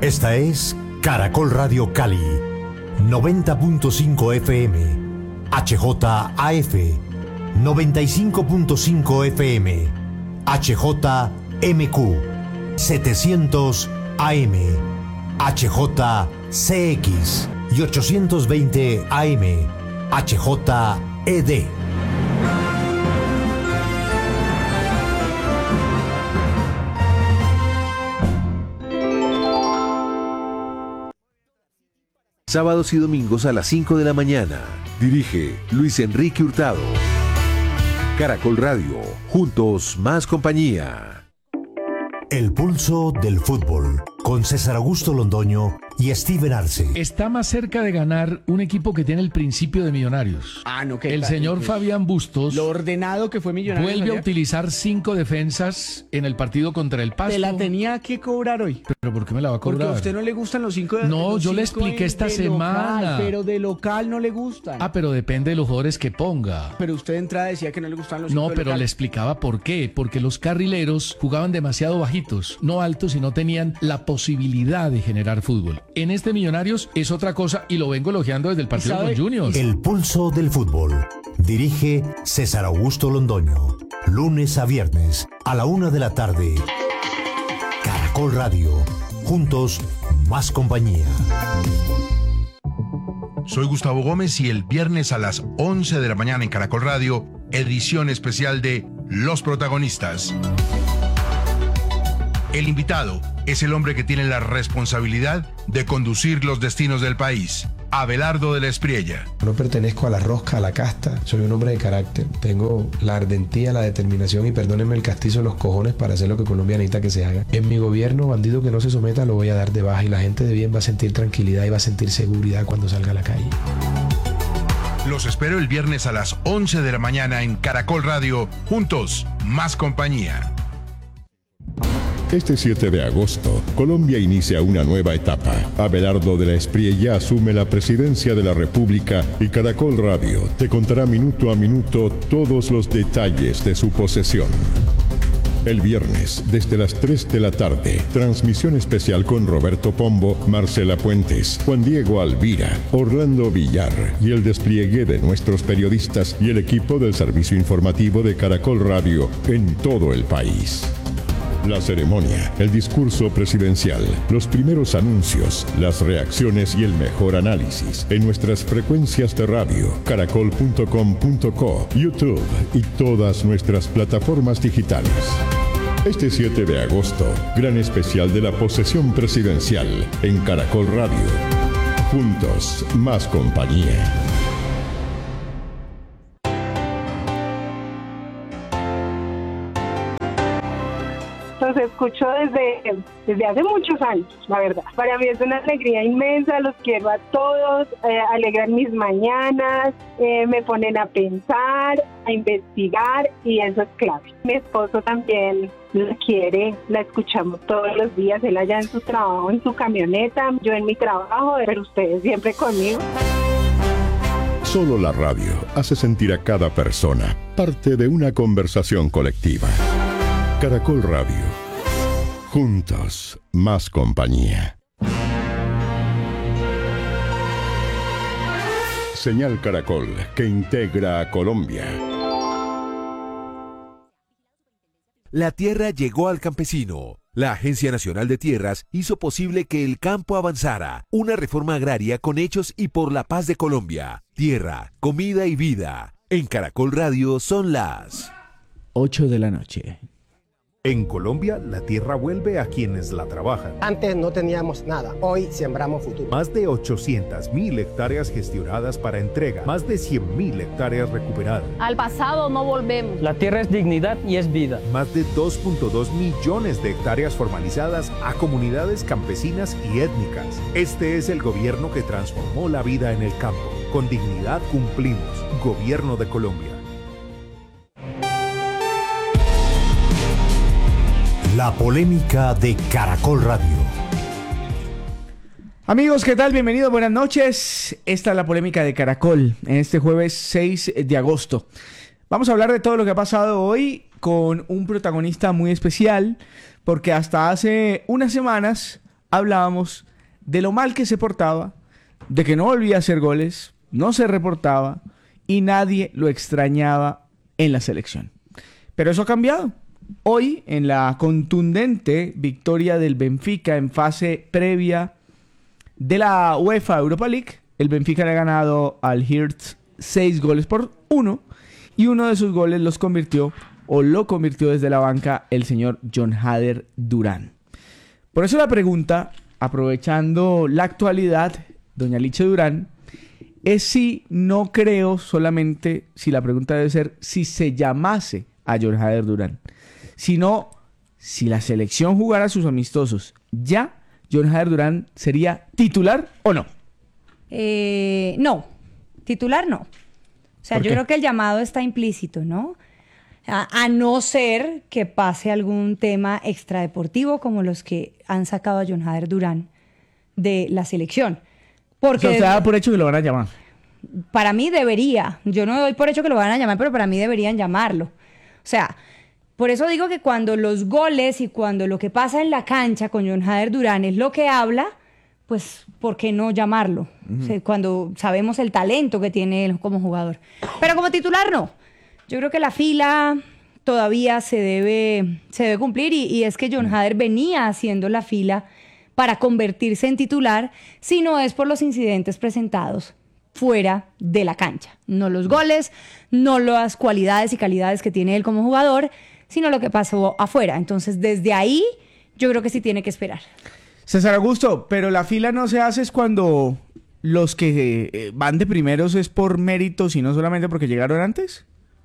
Esta es Caracol Radio Cali, 90.5 FM, HJAF, 95.5 FM, HJMQ, 700 AM, HJCX y 820 AM, HJED. Sábados y domingos a las 5 de la mañana. Dirige Luis Enrique Hurtado. Caracol Radio. Juntos más compañía. El pulso del fútbol, con César Augusto Londoño y Steven Arce. Está más cerca de ganar un equipo que tiene el principio de Millonarios. No, que el señor Fabián Bustos, lo ordenado que fue Millonarios, vuelve ayer a utilizar 5 defensas en el partido contra el Pasto. Te la tenía que cobrar hoy. ¿Pero por qué me la va a cobrar? Porque a usted no le gustan los 5 de No, los yo le cinco expliqué esta de semana. Local, pero de local no le gustan. Pero depende de los jugadores que ponga. Pero usted de entrada decía que no le gustaban los 5 No, de pero local. le explicaba por qué. Porque los carrileros jugaban demasiado bajitos, no altos, y no tenían la posibilidad de generar fútbol. En este Millonarios es otra cosa, y lo vengo elogiando desde el partido con Junior. El pulso del fútbol. Dirige César Augusto Londoño. Lunes a viernes a la 1 de la tarde. Caracol Radio. Juntos, más compañía. Soy Gustavo Gómez y el viernes a las 11 de la mañana en Caracol Radio, edición especial de Los Protagonistas. El invitado es el hombre que tiene la responsabilidad de conducir los destinos del país, Abelardo de la Espriella. No pertenezco a la rosca, a la casta, soy un hombre de carácter. Tengo la ardentía, la determinación y perdónenme el castizo, los cojones para hacer lo que Colombia necesita que se haga. En mi gobierno, bandido que no se someta lo voy a dar de baja y la gente de bien va a sentir tranquilidad y va a sentir seguridad cuando salga a la calle. Los espero el viernes a las 11 de la mañana en Caracol Radio, juntos, más compañía. Este 7 de agosto, Colombia inicia una nueva etapa. Abelardo de la Espriella asume la presidencia de la República y Caracol Radio te contará minuto a minuto todos los detalles de su posesión. El viernes, desde las 3 de la tarde, transmisión especial con Roberto Pombo, Marcela Puentes, Juan Diego Alvira, Orlando Villar y el despliegue de nuestros periodistas y el equipo del servicio informativo de Caracol Radio en todo el país. La ceremonia, el discurso presidencial, los primeros anuncios, las reacciones y el mejor análisis en nuestras frecuencias de radio, caracol.com.co, YouTube y todas nuestras plataformas digitales. Este 7 de agosto, gran especial de la posesión presidencial en Caracol Radio. Juntos, más compañía. Los escucho desde hace muchos años, la verdad. Para mí es una alegría inmensa, los quiero a todos, alegran mis mañanas, me ponen a pensar, a investigar y eso es clave. Mi esposo también la quiere, la escuchamos todos los días, él allá en su trabajo, en su camioneta, yo en mi trabajo, pero ustedes siempre conmigo. Solo la radio hace sentir a cada persona parte de una conversación colectiva. Caracol Radio. Juntos, más compañía. Señal Caracol, que integra a Colombia. La tierra llegó al campesino. La Agencia Nacional de Tierras hizo posible que el campo avanzara. Una reforma agraria con hechos y por la paz de Colombia. Tierra, comida y vida. En Caracol Radio son las 8 de la noche. En Colombia, la tierra vuelve a quienes la trabajan. Antes no teníamos nada, hoy sembramos futuro. Más de 800.000 hectáreas gestionadas para entrega, más de 100.000 hectáreas recuperadas. Al pasado no volvemos. La tierra es dignidad y es vida. Más de 2.2 millones de hectáreas formalizadas a comunidades campesinas y étnicas. Este es el gobierno que transformó la vida en el campo. Con dignidad cumplimos. Gobierno de Colombia. La polémica de Caracol Radio. Amigos, ¿qué tal? Bienvenidos, buenas noches. Esta es la polémica de Caracol en este jueves 6 de agosto. Vamos a hablar de todo lo que ha pasado hoy con un protagonista muy especial, porque hasta hace unas semanas hablábamos de lo mal que se portaba, de que no volvía a hacer goles, no se reportaba y nadie lo extrañaba en la selección. Pero eso ha cambiado. Hoy, en la contundente victoria del Benfica en fase previa de la UEFA Europa League, el Benfica le ha ganado al Hertha 6-1 y uno de sus goles lo convirtió desde la banca el señor Jon Hader Durán. Por eso la pregunta, aprovechando la actualidad, doña Liche Durán, es si no creo solamente, si la pregunta debe ser si se llamase a Jon Hader Durán, sino si la selección jugara sus amistosos, ¿ya Jon Hader Durán sería titular o no? No, titular no. O sea, yo creo que el llamado está implícito, ¿no? A no ser que pase algún tema extradeportivo como los que han sacado a Jon Hader Durán de la selección. Porque o sea, usted da por hecho que lo van a llamar. Para mí debería. Yo no doy por hecho que lo van a llamar, pero para mí deberían llamarlo. O sea, por eso digo que cuando los goles y cuando lo que pasa en la cancha con Jon Hader Durán es lo que habla, pues, ¿por qué no llamarlo? O sea, cuando sabemos el talento que tiene él como jugador. Pero como titular, no. Yo creo que la fila todavía se debe cumplir y es que Jon Hader venía haciendo la fila para convertirse en titular, si no es por los incidentes presentados fuera de la cancha. No los goles, no las cualidades y calidades que tiene él como jugador, sino lo que pasó afuera. Entonces, desde ahí, yo creo que sí tiene que esperar. César Augusto, pero la fila no se hace es cuando los que van de primeros es por méritos y no solamente porque llegaron antes.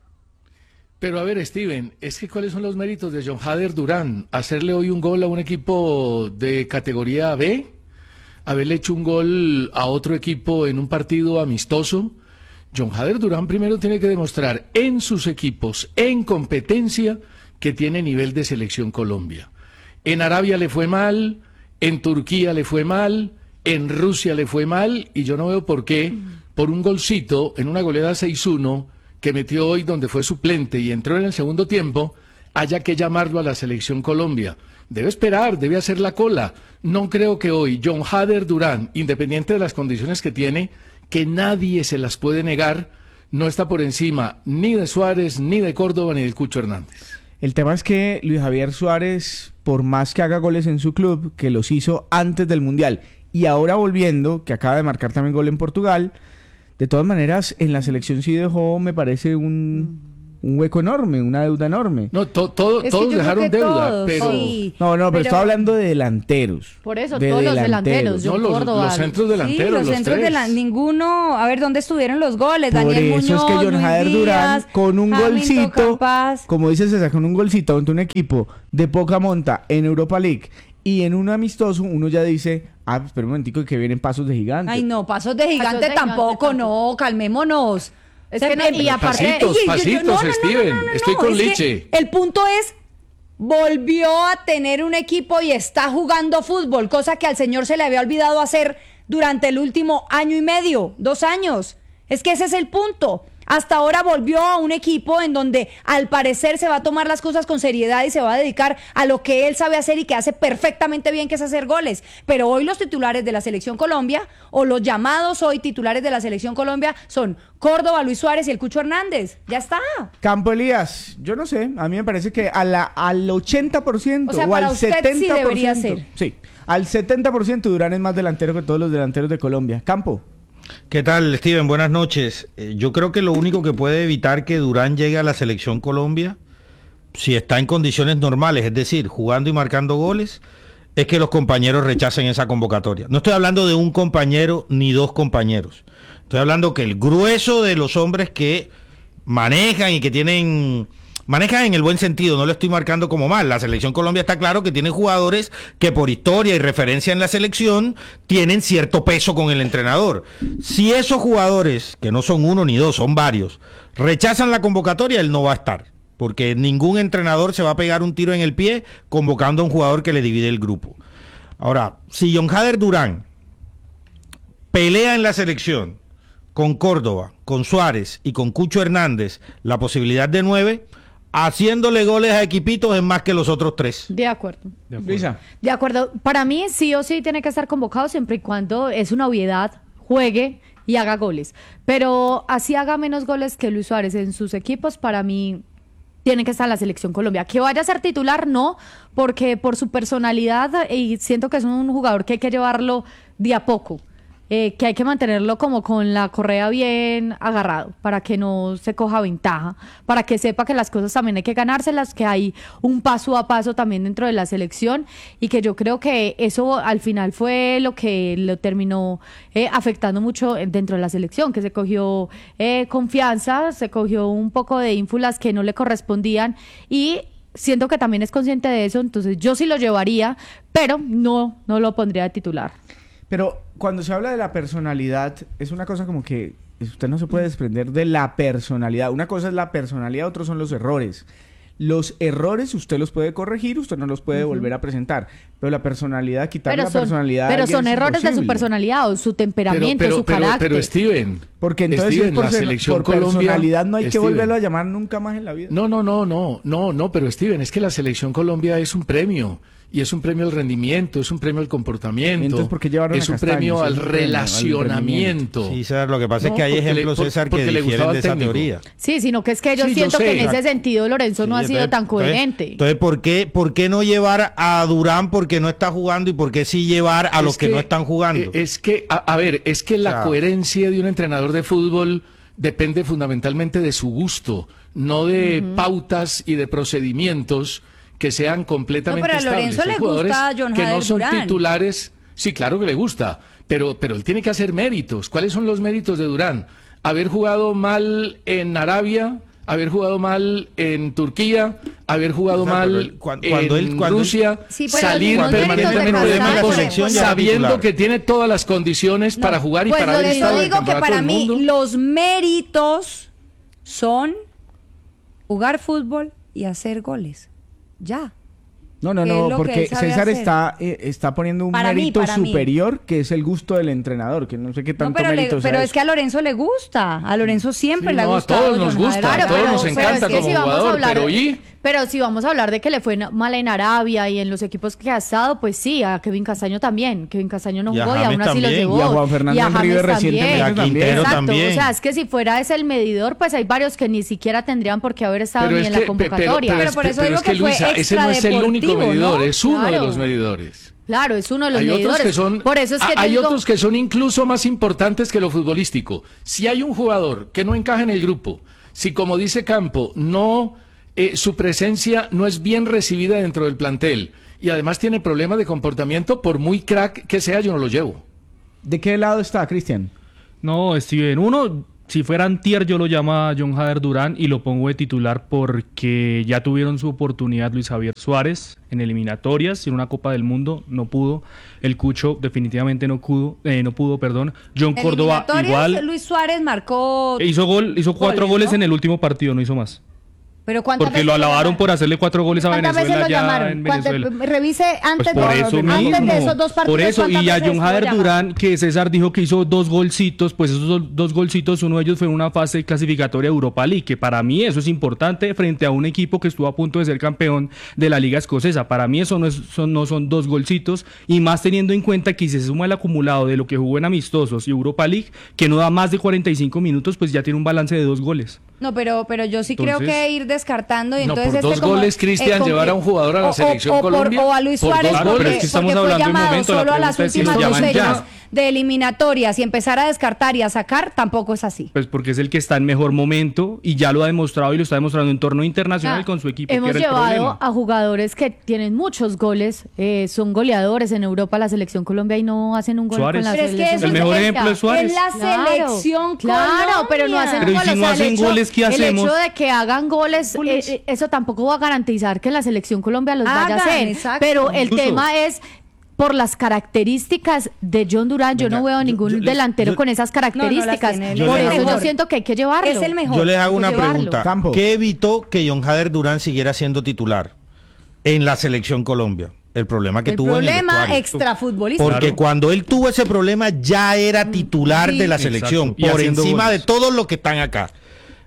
Pero a ver, Steven, es que ¿cuáles son los méritos de Jon Hader Durán? ¿Hacerle hoy un gol a un equipo de categoría B? ¿Haberle hecho un gol a otro equipo en un partido amistoso? Jon Hader Durán primero tiene que demostrar en sus equipos, en competencia, que tiene nivel de selección Colombia. En Arabia le fue mal, en Turquía le fue mal, en Rusia le fue mal, y yo no veo por qué, por un golcito en una goleada 6-1, que metió hoy donde fue suplente y entró en el segundo tiempo, haya que llamarlo a la selección Colombia. Debe esperar, debe hacer la cola. No creo que hoy Jon Hader Durán, independiente de las condiciones que tiene, que nadie se las puede negar, no está por encima ni de Suárez, ni de Córdoba, ni del Cucho Hernández. El tema es que Luis Javier Suárez, por más que haga goles en su club, que los hizo antes del Mundial, y ahora volviendo, que acaba de marcar también gol en Portugal, de todas maneras, en la selección sí dejó, me parece, un hueco enorme, una deuda enorme. No, todos dejaron deuda, todos, pero... Sí, pero estoy hablando de delanteros. Por eso, todos los delanteros. No, los centros delanteros, sí, los centros ninguno, a ver, ¿dónde estuvieron los goles? Por Daniel eso Muñoz, es que Jon Hader Durán, con un golcito, como dice César, con un golcito ante un equipo de poca monta en Europa League y en un amistoso, uno ya dice, espera un momentico, que vienen pasos de gigante. Ay, no, pasos de gigante tampoco, no, calmémonos. Es que no, y aparte... Pasitos, Steven, estoy con Liche. El punto es, volvió a tener un equipo y está jugando fútbol, cosa que al señor se le había olvidado hacer durante el último año y medio, 2 años. Es que ese es el punto. Hasta ahora volvió a un equipo en donde al parecer se va a tomar las cosas con seriedad y se va a dedicar a lo que él sabe hacer y que hace perfectamente bien, que es hacer goles. Pero hoy los titulares de la Selección Colombia, o los llamados hoy titulares de la Selección Colombia, son Córdoba, Luis Suárez y el Cucho Hernández. Ya está. Campo Elías, yo no sé, a mí me parece que al 80% o sea, o al 70%. Sí debería ser. Sí, al 70% Durán es más delantero que todos los delanteros de Colombia. Campo. ¿Qué tal, Steven? Buenas noches. Yo creo que lo único que puede evitar que Durán llegue a la Selección Colombia, si está en condiciones normales, es decir, jugando y marcando goles, es que los compañeros rechacen esa convocatoria. No estoy hablando de un compañero ni 2 compañeros. Estoy hablando que el grueso de los hombres que manejan y que manejan en el buen sentido, no lo estoy marcando como mal. La Selección Colombia está claro que tiene jugadores que por historia y referencia en la selección tienen cierto peso con el entrenador. Si esos jugadores, que no son 1 ni 2, son varios, rechazan la convocatoria, él no va a estar, porque ningún entrenador se va a pegar un tiro en el pie convocando a un jugador que le divide el grupo. Ahora, si Jon Hader Durán pelea en la selección con Córdoba, con Suárez y con Cucho Hernández la posibilidad de 9, haciéndole goles a equipitos es más que los otros 3. De acuerdo. Luisa. De acuerdo. Para mí sí o sí tiene que estar convocado siempre y cuando es una obviedad, juegue y haga goles. Pero así haga menos goles que Luis Suárez en sus equipos, para mí tiene que estar en la Selección Colombia. Que vaya a ser titular, no, porque por su personalidad, y siento que es un jugador que hay que llevarlo de a poco. Que hay que mantenerlo como con la correa bien agarrado para que no se coja ventaja, para que sepa que las cosas también hay que ganárselas, que hay un paso a paso también dentro de la selección, y que yo creo que eso al final fue lo que lo terminó afectando mucho dentro de la selección, que se cogió confianza, se cogió un poco de ínfulas que no le correspondían, y siento que también es consciente de eso. Entonces yo sí lo llevaría, pero no lo pondría de titular. Pero cuando se habla de la personalidad, es una cosa como que usted no se puede desprender de la personalidad. Una cosa es la personalidad, otros son los errores. Los errores usted los puede corregir, usted no los puede volver a presentar. Pero la personalidad, quitarle la personalidad... Pero son errores de su personalidad o su temperamento, su carácter. Pero Steven... Porque entonces Steven, por la selección por Colombia, personalidad no hay que Steven, volverlo a llamar nunca más en la vida. No, pero Steven, es que la selección Colombia es un premio. Y es un premio al rendimiento, es un premio al comportamiento, entonces, ¿por qué llevaron es a un Castaño? premio al Al relacionamiento. Sí, César, lo que pasa es que hay ejemplos, César, que difieren de esa teoría. Sí, sino que es que yo siento que en ese sentido Lorenzo no ha sido tan coherente. Entonces, ¿por qué no llevar a Durán porque no está jugando y por qué sí llevar a los que no están jugando? Es que, es que la coherencia de un entrenador de fútbol depende fundamentalmente de su gusto, no de pautas y de procedimientos que sean completamente pero a estables. Lorenzo le gusta a John que Jader no son Durán. titulares. Sí, claro que le gusta, pero él tiene que hacer méritos. ¿Cuáles son los méritos de Durán? Haber jugado mal en Arabia, haber jugado mal en Turquía, haber jugado mal en Rusia, salir permanentemente del equipo sabiendo que tiene todas las condiciones para jugar y pues para haber estado en el digo que campeonato para del mí mundo. los méritos son jugar fútbol y hacer goles. Ya. No, porque César está poniendo un mérito superior, que es el gusto del entrenador, que no sé qué tanto mérito pero es que a Lorenzo le gusta, a Lorenzo siempre le ha gustado. A todos nos gusta, a todos nos encanta como jugador, pero si vamos a hablar de que le fue mal en Arabia y en los equipos que ha estado, pues sí, a Kevin Castaño también. Kevin Castaño no jugó y aún así lo llevó. Y a Juan Fernando Enrique recientemente y a Quintero también. O sea, es que si fuera ese el medidor, pues hay varios que ni siquiera tendrían por qué haber estado ni en la convocatoria. Pero por eso digo que fue extra ese no es el único medidor, ¿no? Es uno de los medidores. Claro, es uno de los hay medidores. Otros que son, por eso es que hay otros que son incluso más importantes que lo futbolístico. Si hay un jugador que no encaja en el grupo, si como dice Campo, su presencia no es bien recibida dentro del plantel y además tiene problemas de comportamiento, por muy crack que sea, yo no lo llevo. ¿De qué lado está, Cristian? No, Steven, si fuera antier yo lo llamo a John Jader Durán y lo pongo de titular porque ya tuvieron su oportunidad Luis Javier Suárez en eliminatorias, en una Copa del Mundo, no pudo. El Cucho definitivamente no pudo, John Córdoba igual. Luis Suárez marcó... Hizo 4 goles en el último partido, no hizo más. ¿Pero cuántas porque lo alabaron por hacerle 4 goles a Venezuela ya en Venezuela. Revise antes, pues antes de esos 2 partidos. Por eso, y a John Jader Durán, que César dijo que hizo 2 golcitos, pues esos 2 golcitos, uno de ellos fue en una fase clasificatoria de Europa League, que para mí eso es importante frente a un equipo que estuvo a punto de ser campeón de la Liga Escocesa. Para mí eso no son 2 golcitos, y más teniendo en cuenta que si se suma el acumulado de lo que jugó en amistosos y Europa League, que no da más de 45 minutos, pues ya tiene un balance de 2 goles. No, pero yo sí creo que ir descartando y entonces por 2 goles, Cristian, llevar a un jugador a la selección Colombia. O a Luis Suárez, pero es que estamos porque fue hablando llamado de un momento, solo a las últimas 2 fechas de eliminatorias y empezar a descartar y a sacar, tampoco es así. Pues porque es el que está en mejor momento y ya lo ha demostrado y lo está demostrando en torneo internacional con su equipo. Hemos llevado a jugadores que tienen muchos goles, son goleadores en Europa, la selección Colombia, y no hacen un gol con la selección. El mejor ejemplo es Suárez. Es la selección Claro, pero no hacen goles. Si no hacen goles, ¿qué hacemos? El hecho de que hagan goles, eso tampoco va a garantizar que la selección Colombia los vaya a hacer. Exacto. Pero el tema es... Por las características de John Durán, yo no veo ningún delantero con esas características. Por eso yo siento que hay que llevarlo. Es el mejor. Yo les hago una pregunta. ¿Qué evitó que John Jader Durán siguiera siendo titular en la selección Colombia? El problema que tuvo en el vestuario. Problema extrafutbolístico. Porque cuando él tuvo ese problema ya era titular de la selección, por encima de todos los que están acá.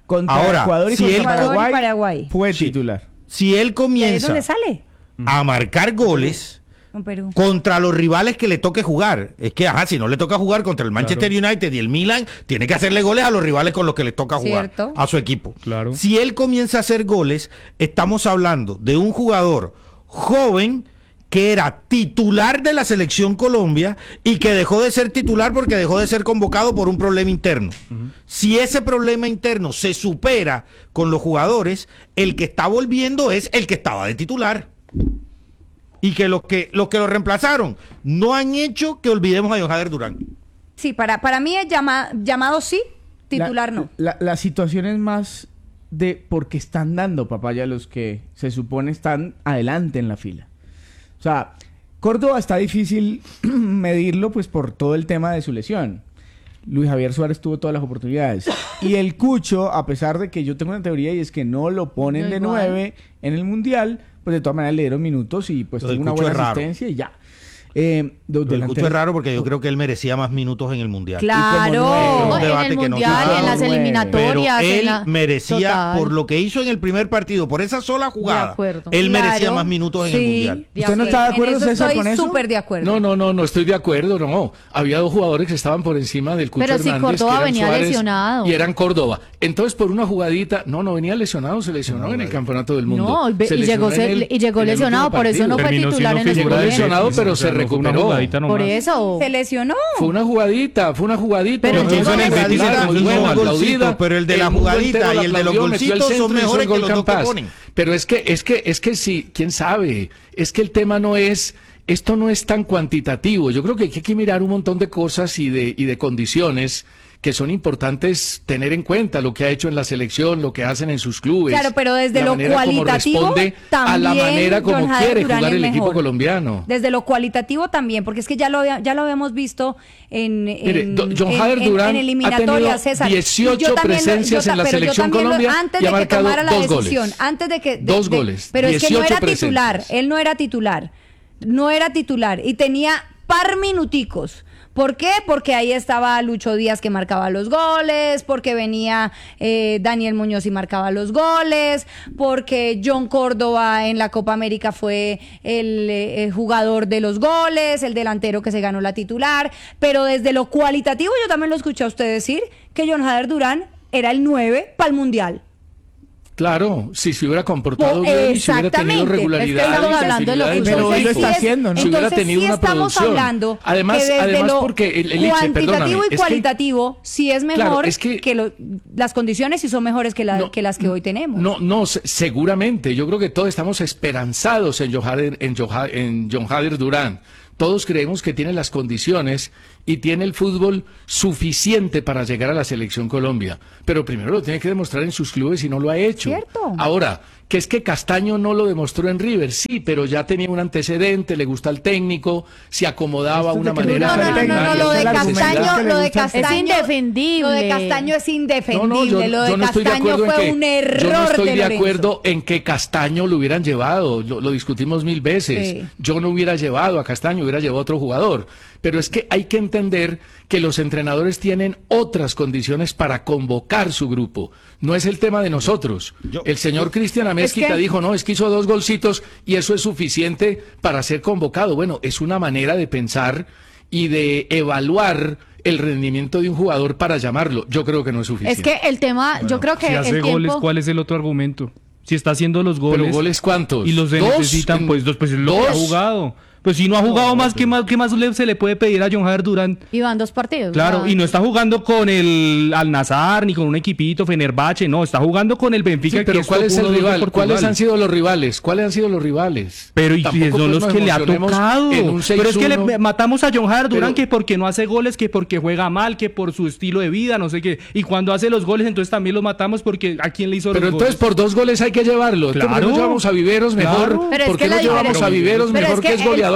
Contra Ecuador y contra Paraguay fue titular. Si él comienza ¿dónde sale? a marcar goles Perú. contra los rivales que le toque jugar, es que si no le toca jugar contra el Manchester United y el Milan, tiene que hacerle goles a los rivales con los que le toca jugar, ¿cierto? a su equipo. Claro. Si él comienza a hacer goles, estamos hablando de un jugador joven que era titular de la selección Colombia y que dejó de ser titular porque dejó de ser convocado por un problema interno. Si ese problema interno se supera con los jugadores, el que está volviendo es el que estaba de titular. Y que los que lo reemplazaron no han hecho que olvidemos a John Durán. Sí, para mí es llamado sí, titular no. La situación es más de porque están dando papaya los que se supone están adelante en la fila. O sea, Córdoba está difícil medirlo pues por todo el tema de su lesión. Luis Javier Suárez tuvo todas las oportunidades. Y el Cucho, a pesar de que yo tengo una teoría y es que no lo ponen de 9 en el Mundial, pues de todas maneras le dieron minutos y pues tuvo una buena asistencia y ya. El Cucho es raro porque yo creo que él merecía más minutos en el Mundial. Claro, en el Mundial y en las eliminatorias. Pero él merecía, por lo que hizo en el primer partido, por esa sola jugada, él merecía más minutos en el Mundial. ¿Usted no está de acuerdo, César, con eso? Estoy súper de acuerdo. No estoy de acuerdo, no. Había dos jugadores que estaban por encima del Cucho Hernández. Pero si Córdoba venía Suárez lesionado. Y eran Córdoba. Entonces, por una jugadita, no venía lesionado, se lesionó en el Campeonato del Mundo. No, y llegó lesionado, por eso no fue titular en el Llegó lesionado, pero se recuperó. Por eso. Se lesionó. Fue una jugadita. Pero pero el de la jugadita y el de los golcitos son mejores que los dos que ponen. Pero es que sí, quién sabe. Es que el tema esto no es tan cuantitativo. Yo creo que hay que mirar un montón de cosas y de condiciones que son importantes tener en cuenta, lo que ha hecho en la selección, lo que hacen en sus clubes. Claro, pero desde lo cualitativo también a la manera como John quiere Durán jugar el mejor. equipo colombiano. Desde lo cualitativo también, porque es que ya lo habíamos visto en eliminatorias, César. 18 presencias en la selección Colombia y ha marcado dos goles. Antes de que dos goles. Pero es que no era titular, él no era titular y tenía par minuticos. ¿Por qué? Porque ahí estaba Lucho Díaz que marcaba los goles, porque venía Daniel Muñoz y marcaba los goles, porque John Córdoba en la Copa América fue el jugador de los goles, el delantero que se ganó la titular, pero desde lo cualitativo yo también lo escuché a usted decir que John Durán era el 9 para el Mundial. Claro, si se hubiera comportado bien y si hubiera tenido regularidad. Es que estamos hablando de lo que pero hoy lo está haciendo, ¿no? Si hubiera tenido una producción. Hablando además porque el cuantitativo y cualitativo sí es mejor que las condiciones sí son mejores que las que hoy tenemos. No, seguramente. Yo creo que todos estamos esperanzados en John Durán. Todos creemos que tiene las condiciones y tiene el fútbol suficiente para llegar a la selección Colombia. Pero primero lo tiene que demostrar en sus clubes y no lo ha hecho. ¿Cierto? Ahora, que es que Castaño no lo demostró en River, sí, pero ya tenía un antecedente, le gusta al técnico, se acomodaba una manera. No, lo de Castaño es indefendible. Lo de Castaño es indefendible. Lo de Castaño fue un error. Yo no estoy de acuerdo en que Castaño lo hubieran llevado, lo discutimos 1000 veces. Sí. Yo no hubiera llevado a Castaño, hubiera llevado a otro jugador. Pero es que hay que entender que los entrenadores tienen otras condiciones para convocar su grupo. No es el tema de nosotros. El señor Cristian Amezquita dijo, no, es que hizo 2 golcitos y eso es suficiente para ser convocado. Bueno, es una manera de pensar y de evaluar el rendimiento de un jugador para llamarlo. Yo creo que no es suficiente. Es que el tema, yo creo que si hace goles, ¿cuál es el otro argumento? Si está haciendo los goles. ¿Pero goles cuántos? Y los necesitan, pues pues lo que ha jugado. Pues si no ha jugado más, ¿qué más se le puede pedir a John Durán? Y van 2 partidos. Claro, y no está jugando con el Al-Nassr ni con un equipito Fenerbahce, no, está jugando con el Benfica. Sí, pero ¿cuál es el rival? ¿Cuáles han sido los rivales? Pero y son los que le ha tocado. Pero es que le matamos a John Durán que porque no hace goles, que porque juega mal, que por su estilo de vida, no sé qué. Y cuando hace los goles, entonces también los matamos porque ¿a quién le hizo los goles? Pero entonces por 2 goles hay que llevarlo. Claro. ¿Por qué no llevamos a Viveros mejor? Pero ¿Por qué no llevamos a Viveros mejor que es goleador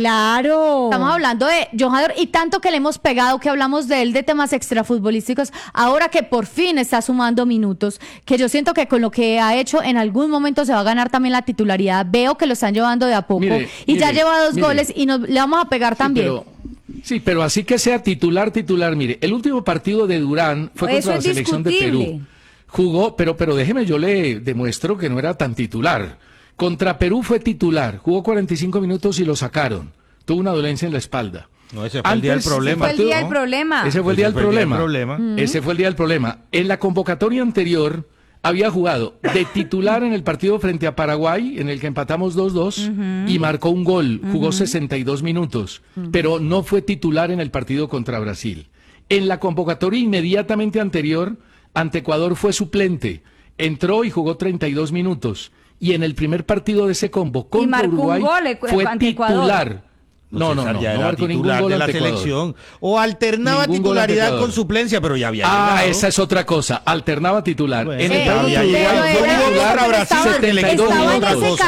Claro. Estamos hablando de John Hader y tanto que le hemos pegado, que hablamos de él, de temas extrafutbolísticos. Ahora que por fin está sumando minutos, que yo siento que con lo que ha hecho en algún momento se va a ganar también la titularidad. Veo que lo están llevando de a poco ya lleva 2 goles y le vamos a pegar también. Pero así que sea titular, mire, el último partido de Durán fue contra la selección de Perú. Jugó, pero déjeme, yo le demuestro que no era tan titular. Contra Perú fue titular, jugó 45 minutos y lo sacaron. Tuvo una dolencia en la espalda. No, ese fue el día del problema. Ese fue el día del problema. Ese fue el día del problema. Ese fue el día del problema. En la convocatoria anterior había jugado de titular en el partido frente a Paraguay, en el que empatamos 2-2, y marcó un gol. Jugó 62 minutos, pero no fue titular en el partido contra Brasil. En la convocatoria inmediatamente anterior, ante Ecuador fue suplente. Entró y jugó 32 minutos. Y en el primer partido de ese combo contra Uruguay fue titular. No marcó ningún gol de la selección. O alternaba titularidad con suplencia, pero ya había llegado. Esa es otra cosa. Alternaba titular. Bueno, en el partido Uruguay fue titular a Brasil 72 minutos.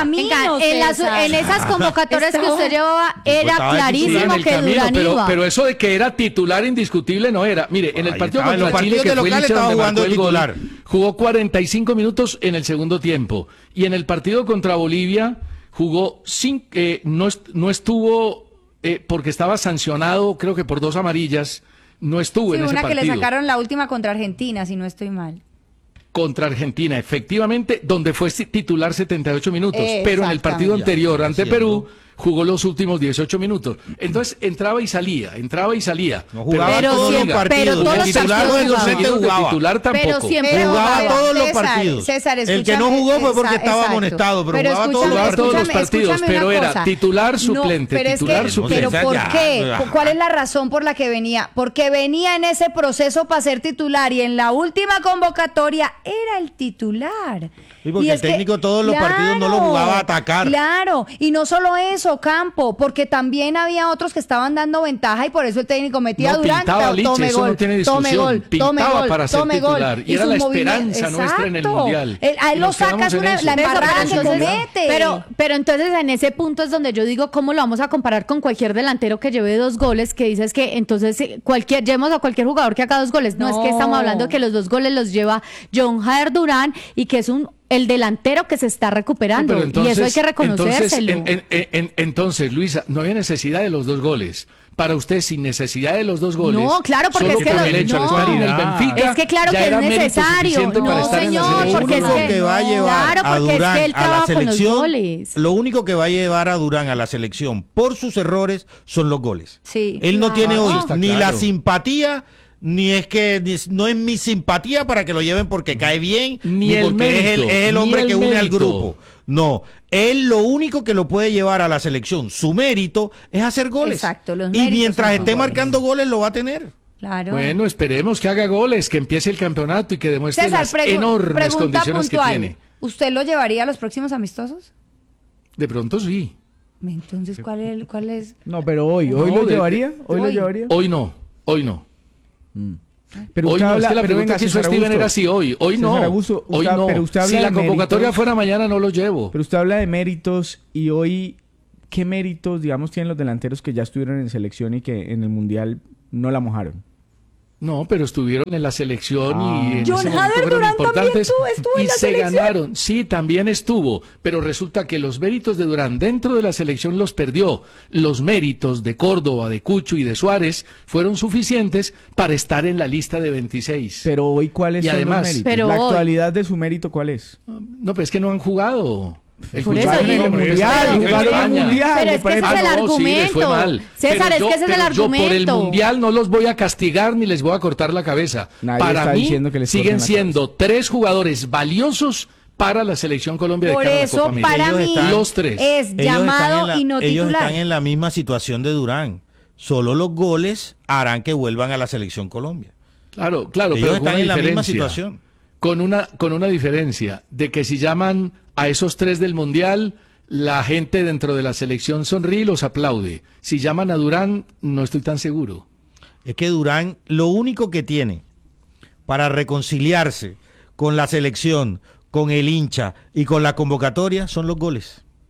En esas convocatorias que usted llevaba era clarísimo que Durán iba. Pero eso de que era titular indiscutible no era. Mire, en el partido contra Chile, que fue el donde marcó el gol, jugó 45 minutos en el segundo tiempo. Y en el partido contra Bolivia jugó no estuvo porque estaba sancionado, creo que por 2 amarillas, no estuvo en ese partido. Una que le sacaron la última contra Argentina, si no estoy mal. Contra Argentina, efectivamente, donde fue titular 78 minutos, pero en el partido anterior ante Perú jugó los últimos 18 minutos. Entonces entraba y salía. No jugaba todos los partidos. El titular tampoco. Pero siempre jugaba todos los partidos. César, el que no jugó fue porque estaba amonestado, pero jugaba todos los partidos, pero era titular suplente, Pero ¿por qué? ¿Cuál es la razón por la que venía? Porque venía en ese proceso para ser titular y en la última convocatoria era el titular. Sí, porque el técnico todos los partidos no lo jugaba a atacar. Claro, y no solo eso, Campo, porque también había otros que estaban dando ventaja y por eso el técnico metía a Durán. Tome gol, pintaba para ser titular. Y era la esperanza nuestra en el Mundial. A él lo sacas la embarrada que comete. Pero entonces en ese punto es donde yo digo, ¿cómo lo vamos a comparar con cualquier delantero que lleve 2 goles? Que dices que entonces llevemos a cualquier jugador que haga 2 goles. No, es que estamos hablando que los 2 goles los lleva John Jader Durán y que es el delantero que se está recuperando, y eso hay que reconocérselo. Entonces, Luisa, no había necesidad de los 2 goles. Para usted, sin necesidad de los 2 goles. No, claro, porque es que es que claro que es necesario. No, señor, porque es que va a llevar a Durán a la selección. Lo único que va a llevar a Durán a la selección por sus errores son los goles. Sí. Él no tiene hoy ni la simpatía, ni es que no es mi simpatía para que lo lleven porque cae bien, ni porque es el hombre que une al grupo. No, él lo único que lo puede llevar a la selección, su mérito, es hacer goles. Exacto, y mientras esté marcando goles lo va a tener. Claro. Bueno, esperemos que haga goles, que empiece el campeonato y que demuestre las enormes condiciones que tiene. ¿Usted lo llevaría a los próximos amistosos? De pronto sí. Entonces, ¿cuál es? No, pero hoy lo llevaría. Hoy no. Pero hoy usted no, habla, es que la pregunta que hizo Steven era si hoy no. Hoy no. Pero usted habla si la de convocatoria méritos, fuera mañana no los llevo. Pero usted habla de méritos y hoy, ¿qué méritos, digamos, tienen los delanteros que ya estuvieron en selección y que en el Mundial no la mojaron? No, pero estuvieron en la selección y en John ese Jader momento fueron Durán importantes estuvo en y la se selección. ganaron. Sí, también estuvo, pero resulta que los méritos de Durán dentro de la selección los perdió. Los méritos de Córdoba, de Cucho y de Suárez fueron suficientes para estar en la lista de 26. Pero hoy, ¿cuáles son los méritos? La actualidad de su mérito, ¿cuál es? No, pero es que no han jugado. Por eso digo, mundial. Pero es que ese es el argumento. César, es que ese es el argumento. Yo por el mundial no los voy a castigar ni les voy a cortar la cabeza. Para mí siguen siendo 3 jugadores valiosos para la selección Colombia de cara a la Copa América. Por eso para mí los 3 es llamado y no titular. Ellos están en la misma situación de Durán. Solo los goles harán que vuelvan a la selección Colombia. Claro, ellos pero están en la misma situación. Con una diferencia, de que si llaman a esos 3 del Mundial, la gente dentro de la selección sonríe y los aplaude. Si llaman a Durán, no estoy tan seguro. Es que Durán, lo único que tiene para reconciliarse con la selección, con el hincha y con la convocatoria son los goles.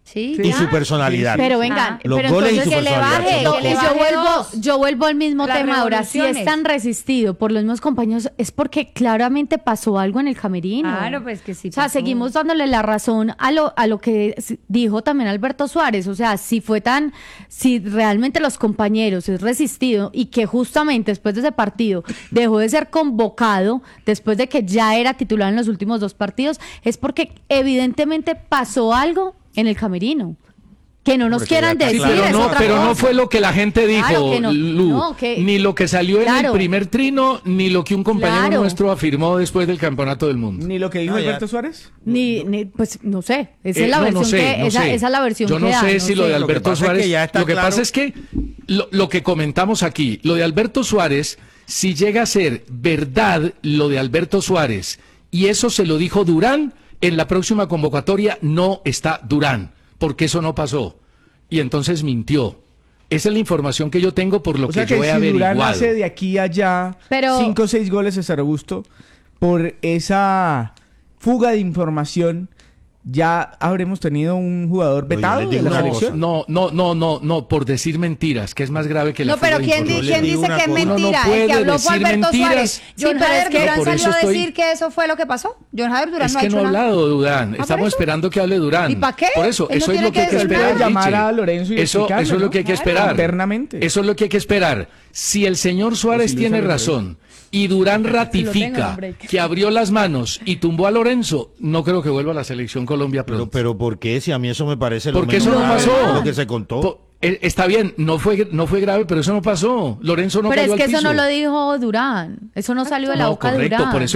Sí, y su personalidad. Pero vengan, los pero goles y entonces su personalidad. son dos cosas. yo vuelvo al mismo Las tema ahora. Si es revoluciones. tan resistido por los mismos compañeros, es porque claramente pasó algo en el camerino. Claro, pues que sí. O sea, pasó. seguimos dándole la razón a lo que dijo también Alberto Suárez. O sea, si realmente los compañeros es resistido y que justamente después de ese partido dejó de ser convocado, después de que ya era titular en los últimos 2 partidos, es porque evidentemente pasó algo en el camerino. Que no nos Porque quieran ya está decir. claro. Es Pero otra no cosa. fue lo que la gente dijo, Claro que no. Lu. No, que- ni lo que salió en el Claro. primer trino, ni lo que un compañero Claro. nuestro afirmó después del campeonato del mundo. Ni lo que dijo No, ya. Alberto Suárez. Pues no sé. Esa es la No, versión no sé, que no esa sé. es la versión Yo no que da, sé si lo de Lo que Alberto pasa es que Suárez. ya está Lo que claro. pasa es que lo que comentamos aquí, lo de Alberto Suárez, si llega a ser verdad lo de Alberto Suárez, y eso se lo dijo Durán, en la próxima convocatoria no está Durán, porque eso no pasó. Y entonces mintió. Esa es la información que yo tengo por lo O sea que yo he si Durán averiguado. hace de aquí a allá Pero- 5 o 6 goles César Augusto, por esa fuga de información, ya habremos tenido un jugador vetado les de digo la una selección. No, por decir mentiras, que es más grave que la No, pero fuga de ¿quién información. dice que es cosa. Uno no mentira? El puede que habló fue decir Alberto mentiras. Suárez. Sí, John pero Jader es que Durán por eso salió a estoy- decir que eso fue lo que pasó. John Jader Durán Es no ha que hecho no ha nada. hablado Durán. por Estamos eso. esperando que hable Durán. ¿Y pa' qué? Por eso, Él no eso es tiene lo que hay que que decir esperar. nada. Llamar Liche. a Lorenzo y eso explicarle, es lo ¿no? que hay que Claro, esperar. internamente. Eso es lo que hay que esperar. Si el señor Suárez si Luis tiene Alberto. razón y Durán tengo, ratifica hombre. que abrió las manos y tumbó a Lorenzo, no creo que vuelva a la selección Colombia Pero, pronto. pero ¿por qué? Si a mí eso me parece lo Porque menos eso no grave pasó. de lo que se contó. Está bien, no fue grave, pero eso no pasó. Lorenzo no Pero cayó es que al eso piso. no lo dijo Durán. Eso no salió de la No, boca de correcto, Durán. por eso hay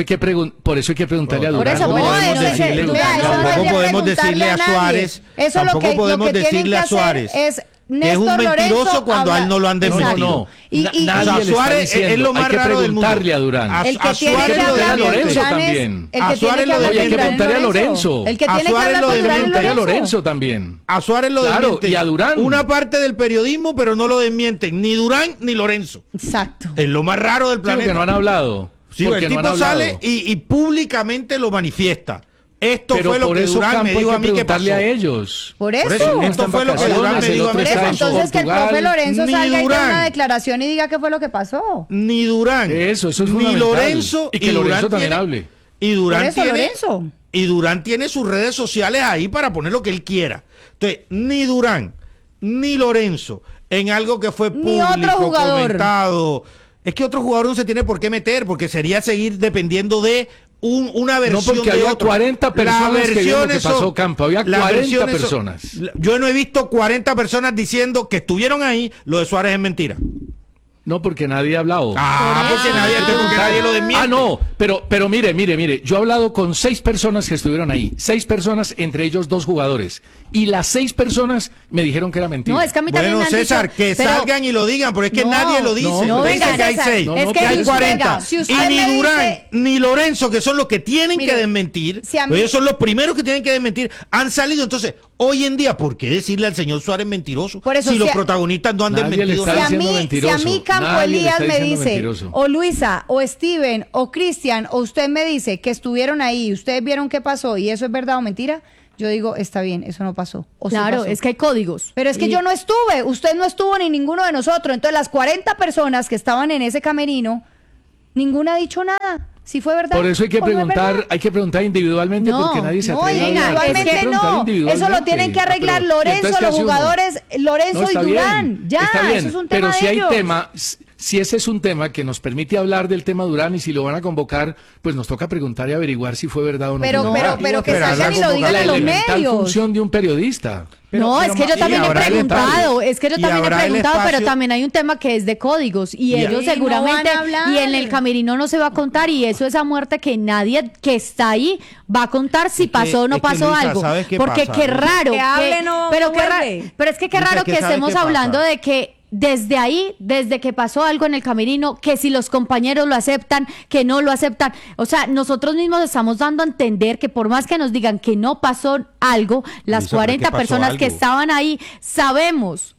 que preguntarle a Por Durán. eso, ¿Cómo no, podemos ese- decirle, vea, Durán? eso no Tampoco hay que podemos decirle a nadie. Suárez, Eso tampoco podemos tienen decirle que a hacer Suárez es que es un Néstor mentiroso Lorenzo cuando a él no lo han Exacto. desmentido. No, Y nadie O sea, le está Suárez diciendo, es lo más hay que raro del mundo. preguntarle a Durán. A- El que a tiene Suárez que lo hablar de Lorenzo Durán es- también. el A que tiene Suárez que lo hablar de Hay que Durán es preguntarle a Lorenzo. El que A tiene que Suárez hablar lo de Durán es Preguntarle a Lorenzo. Lorenzo también. A Suárez lo Claro, desmienten. y a Durán. Una parte del periodismo, pero no lo desmienten ni Durán ni Lorenzo. Exacto. Es lo más raro del Claro planeta. que no han hablado. Sí, porque el no han tipo hablado. sale y públicamente lo manifiesta. Esto Pero fue lo por que eso Durán Campo me hay dijo que a mí que pasó. preguntarle a ellos. Por eso. Por eso, Uno está esto en fue lo que vacaciones, Durán me el dijo a otro mí que está en pasó. Entonces que el Portugal. profe Lorenzo Ni salga y dé Durán. una declaración y diga qué fue lo que pasó. Ni Durán. Eso es ni fundamental. Lorenzo. Y que Lorenzo Durán también tiene- hable. Y Durán Por eso, tiene, Lorenzo. Y Durán tiene sus redes sociales ahí para poner lo que él quiera. Entonces, ni Durán, ni Lorenzo, en algo que fue Ni público, otro jugador. comentado. Es que otro jugador no se tiene por qué meter, porque sería seguir dependiendo de una No, versión porque de había otro. 40 personas Las que vieron lo que versiones pasó, son- Campo. Había las 40 versiones son- personas. Yo no he visto 40 personas diciendo que estuvieron ahí, lo de Suárez es mentira. No, porque nadie ha hablado. Porque nadie lo desmiente. Ah, no, pero mire, yo he hablado con 6 personas que estuvieron ahí, 6 personas, entre ellos 2 jugadores, y las 6 personas me dijeron que era mentira. No, es que a mí también Bueno, me han César, dicho, que pero- salgan y lo digan, porque es que No, nadie lo dice. no, Dicen venga, que hay César, 6, es que que hay venga, 40. si usted Y ni me Durán, dice- ni Lorenzo, que son los que tienen Mire, que desmentir, si a mí- ellos son los primeros que tienen que desmentir, han salido. Entonces, hoy en día, ¿por qué decirle al señor Suárez mentiroso? Por eso, si los si a- protagonistas no han Nadie le desmentido está nada. Si a diciendo mí, mentiroso. si a mí Campo Nadie le Elías está me diciendo dice, mentiroso. o Luisa, o Steven, o Cristian, o usted me dice que estuvieron ahí y ustedes vieron qué pasó y eso es verdad o mentira, yo digo, está bien, eso no pasó. O sí Claro, pasó. es que hay códigos. Pero es que Y- yo no estuve, usted no estuvo ni ninguno de nosotros. Entonces las 40 personas que estaban en ese camerino, ninguna ha dicho nada. Si fue verdad. Por eso hay que o no es verdad. preguntar individualmente No, porque nadie se No, atreve a hablar. individualmente Hay que preguntar no. Eso lo individualmente. tienen que Ah, arreglar pero, ¿y Lorenzo, entonces qué los hace uno? jugadores, Lorenzo No, está y Durán. bien, Ya, está bien, eso es un pero tema si de hay ellos. tema, si ese es un tema que nos permite hablar del tema Durán y si lo van a convocar, pues nos toca preguntar y averiguar si fue verdad o no. Pero- fue pero- verdad. pero que Pero salgan y habrá lo digan la a los elemental medios. función de un periodista. No, es que yo y también he habrá el preguntado, es que yo y también he habrá el preguntado, pero espacio- también hay un tema que es de códigos y Y- ellos Y no seguramente, van a hablar. y en el camerino no se va a contar y eso es esa muerte que nadie que está ahí va a contar si Es que- pasó o no es que, pasó Luisa, algo. ¿sabes qué Porque pasa, qué Luisa? raro, Que hable, no pero qué vuelve. pero es que qué Luisa, raro ¿qué que sabes estemos qué hablando pasa? de que desde ahí, desde que pasó algo en el camerino, que si los compañeros lo aceptan, que no lo aceptan. O sea, nosotros mismos estamos dando a entender que por más que nos digan que no pasó algo, las Luisa, pero 40 ¿qué pasó personas que algo? estaban ahí, sabemos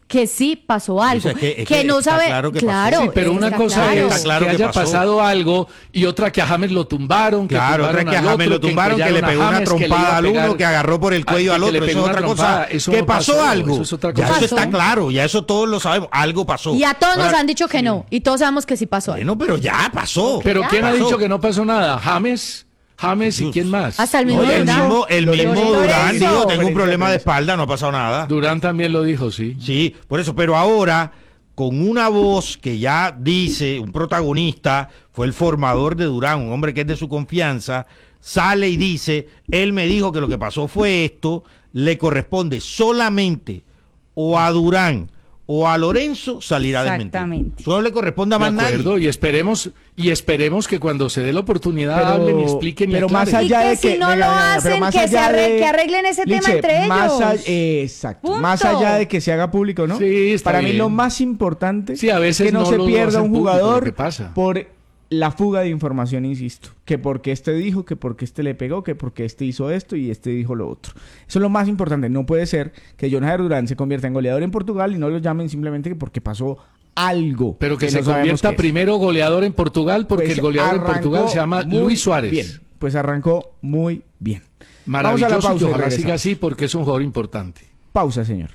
que sí pasó algo. O sea, es que no está sabe. claro que claro, pasó. Sí, pero una cosa claro. es que haya pasado algo y otra que a James lo tumbaron. Que Claro, otra que a James lo tumbaron, que le pegó una trompada al uno, que agarró por el cuello al otro. Eso es otra cosa. Que pasó algo. Ya eso está claro, ya eso todos lo sabemos. Algo pasó. Y a todos nos han dicho que no. Y todos sabemos que sí pasó. Bueno, pero ya pasó. Pero Ya ¿quién ha pasó. dicho que no pasó nada? James y quién más. Hasta el mismo Oye, Durán. el mismo Durán dijo, tengo un problema de Lorenzo. espalda, no ha pasado nada. Durán también lo dijo, sí. Sí, por eso, pero ahora, con una voz que ya dice, un protagonista, fue el formador de Durán, un hombre que es de su confianza, sale y dice, él me dijo que lo que pasó fue esto, le corresponde solamente o a Durán o a Lorenzo salir a desmentir. Exactamente. Solo le corresponde a De más nadie. acuerdo, y esperemos que cuando se dé la oportunidad hablen y expliquen y pero más aclaren. allá Y que de si que no venga, lo venga, pero hacen, más que allá que arreglen ese tema entre ellos. Exacto. Punto. Más allá de que se haga público, ¿no? Sí, está Para mí bien. lo más importante Sí, a veces es que no, no se lo pierda hacen un público, jugador lo que pasa. por la fuga de información, insisto. Que porque este dijo, que porque este le pegó, que porque este hizo esto y este dijo lo otro. Eso es lo más importante. No puede ser que John Jader Durán se convierta en goleador en Portugal y no lo llamen simplemente porque pasó algo. Pero que no se sabemos convierta qué es. primero goleador en Portugal, porque Pues el goleador en arrancó Portugal se llama muy Luis Suárez. Bien, pues arrancó muy bien. Maravilloso, Vamos a la pausa y y ojalá regresamos. siga así porque es un jugador importante. Pausa, señor.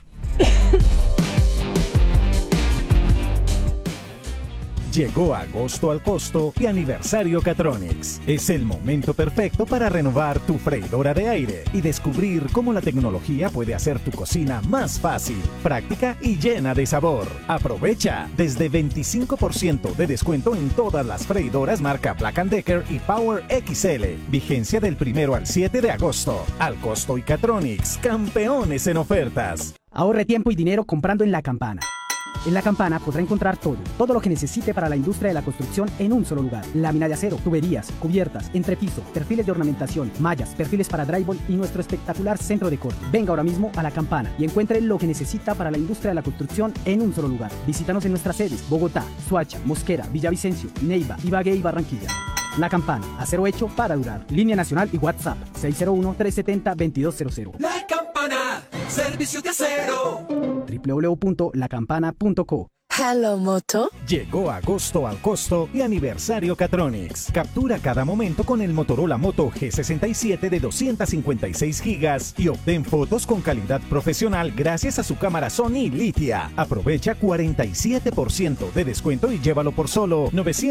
Llegó agosto al costo y aniversario Catronics. Es el momento perfecto para renovar tu freidora de aire y descubrir cómo la tecnología puede hacer tu cocina más fácil, práctica y llena de sabor. Aprovecha desde 25% de descuento en todas las freidoras marca Black & Decker y Power XL. Vigencia del 1 al 7 de agosto. Al costo y Catronics, campeones en ofertas. Ahorre tiempo y dinero comprando en La Campana. En La Campana podrá encontrar todo lo que necesite para la industria de la construcción en un solo lugar. Lámina de acero, tuberías, cubiertas, entrepiso, perfiles de ornamentación, mallas, perfiles para drywall y nuestro espectacular centro de corte. Venga ahora mismo a La Campana y encuentre lo que necesita para la industria de la construcción en un solo lugar. Visítanos en nuestras sedes: Bogotá, Soacha, Mosquera, Villavicencio, Neiva, Ibagué y Barranquilla. La Campana, acero hecho para durar. Línea nacional y WhatsApp 601-370-2200. La Campana, servicios de acero. www.lacampana.co. Hello Moto. Llegó agosto al costo y aniversario Catronics. Captura cada momento con el Motorola Moto G67 de 256 gigas y obtén fotos con calidad profesional gracias a su cámara Sony Litia. Aprovecha 47% de descuento y llévalo por solo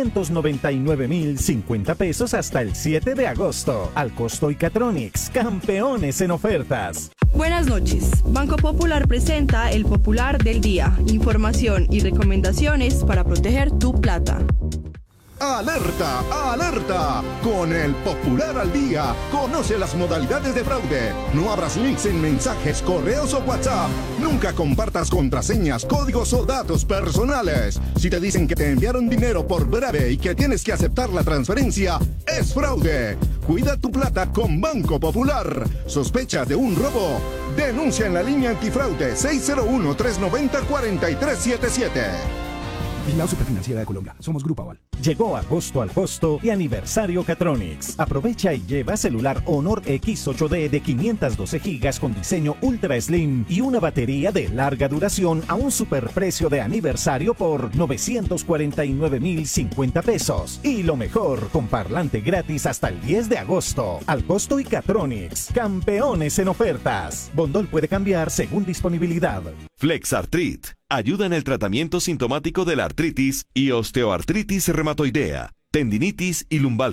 999,050 pesos hasta el 7 de agosto. Al costo y Catronics, campeones en ofertas. Buenas noches. Banco Popular presenta el Popular del Día. Información y recomendaciones para proteger tu plata. ¡Alerta! ¡Alerta! Con el Popular al Día, conoce las modalidades de fraude. No abras links en mensajes, correos o WhatsApp. Nunca compartas contraseñas, códigos o datos personales. Si te dicen que te enviaron dinero por breve y que tienes que aceptar la transferencia, es fraude. Cuida tu plata con Banco Popular. ¿Sospecha de un robo? Denuncia en la línea antifraude 601-390-4377. Vigilado Superfinanciera de Colombia. Somos Grupo Aval. Llegó agosto al costo y aniversario Catronics. Aprovecha y lleva celular Honor X8D de 512 gigas con diseño Ultra Slim y una batería de larga duración a un superprecio de aniversario por 949,050 pesos. Y lo mejor, con parlante gratis hasta el 10 de agosto. Al costo y Catronics. Campeones en ofertas. Bondol puede cambiar según disponibilidad. Flexartrit ayuda en el tratamiento sintomático de la artritis y osteoartritis reumatoidea, tendinitis y lumbalgia.